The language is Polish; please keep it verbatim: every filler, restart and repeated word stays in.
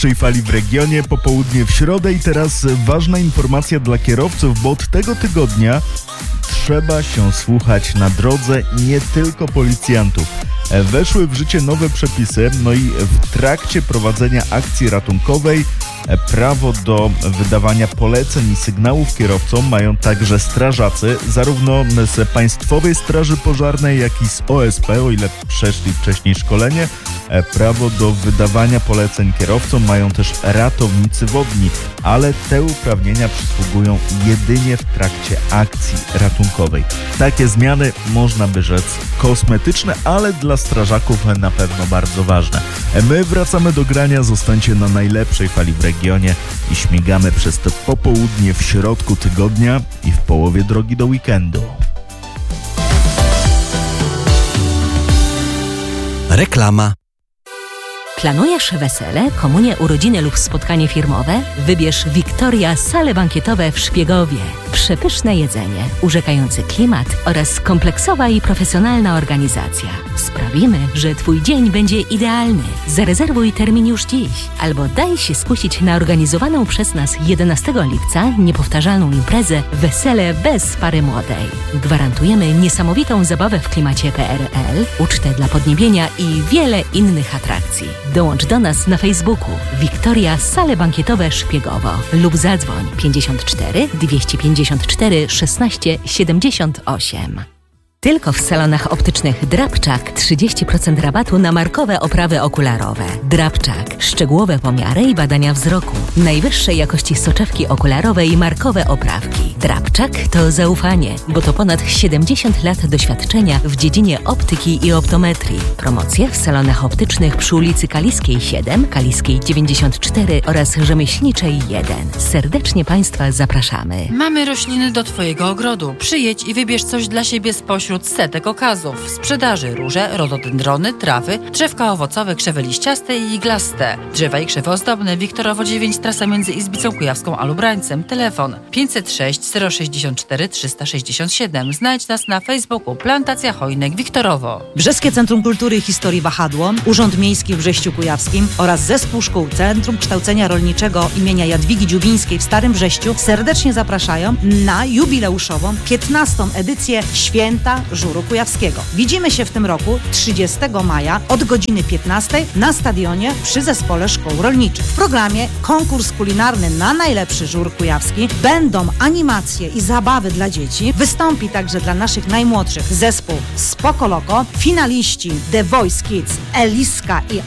najlepszej fali w regionie, popołudnie w środę i teraz ważna informacja dla kierowców, bo od tego tygodnia trzeba się słuchać na drodze nie tylko policjantów. Weszły w życie nowe przepisy, no i w trakcie prowadzenia akcji ratunkowej prawo do wydawania poleceń i sygnałów kierowcom mają także strażacy, zarówno z Państwowej Straży Pożarnej, jak i z O S P, o ile przeszli wcześniej szkolenie. Prawo do wydawania poleceń kierowcom mają też ratownicy wodni, ale te uprawnienia przysługują jedynie w trakcie akcji ratunkowej. Takie zmiany, można by rzec, kosmetyczne, ale dla strażaków na pewno bardzo ważne. My wracamy do grania, zostańcie na najlepszej fali w regionie i śmigamy przez to popołudnie w środku tygodnia i w połowie drogi do weekendu. Reklama. Planujesz wesele, komunię, urodziny lub spotkanie firmowe? Wybierz Victoria sale bankietowe w Szpiegowie. Przepyszne jedzenie, urzekający klimat oraz kompleksowa i profesjonalna organizacja. Sprawimy, że Twój dzień będzie idealny. Zarezerwuj termin już dziś, albo daj się skusić na organizowaną przez nas jedenastego lipca niepowtarzalną imprezę Wesele bez pary młodej. Gwarantujemy niesamowitą zabawę w klimacie P R L, ucztę dla podniebienia i wiele innych atrakcji. Dołącz do nas na Facebooku Victoria Sale Bankietowe Szpiegowo lub zadzwoń pięćdziesiąt cztery dwieście pięćdziesiąt cztery szesnaście siedemdziesiąt osiem. Tylko w salonach optycznych Drabczak trzydzieści procent rabatu na markowe oprawy okularowe. Drabczak. Szczegółowe pomiary i badania wzroku. Najwyższej jakości soczewki okularowe i markowe oprawki. Drabczak to zaufanie, bo to ponad siedemdziesiąt lat doświadczenia w dziedzinie optyki i optometrii. Promocje w salonach optycznych przy ulicy Kaliskiej siedem, Kaliskiej dziewięćdziesiąt cztery oraz Rzemieślniczej jeden. Serdecznie Państwa zapraszamy. Mamy rośliny do Twojego ogrodu. Przyjedź i wybierz coś dla siebie spośród Wśród setek okazów. W sprzedaży róże, rododendrony, trawy, drzewka owocowe, krzewy liściaste i iglaste. Drzewa i krzewy ozdobne. Wiktorowo dziewięć, trasa między Izbicą Kujawską a Lubrańcem. Telefon pięćset sześć zero sześćdziesiąt cztery trzysta sześćdziesiąt siedem. Znajdź nas na Facebooku Plantacja Chojnek Wiktorowo. Brzeskie Centrum Kultury i Historii Wahadło, Urząd Miejski w Brześciu Kujawskim oraz Zespół Szkół Centrum Kształcenia Rolniczego imienia Jadwigi Dziubińskiej w Starym Brześciu serdecznie zapraszają na jubileuszową piętnastą edycję Święta Żuru Kujawskiego. Widzimy się w tym roku trzydziestego maja od godziny piętnastej na stadionie przy Zespole Szkół Rolniczych. W programie konkurs kulinarny na najlepszy żur kujawski, będą animacje i zabawy dla dzieci, wystąpi także dla naszych najmłodszych zespół Spoko Loko, finaliści The Voice Kids Eliska i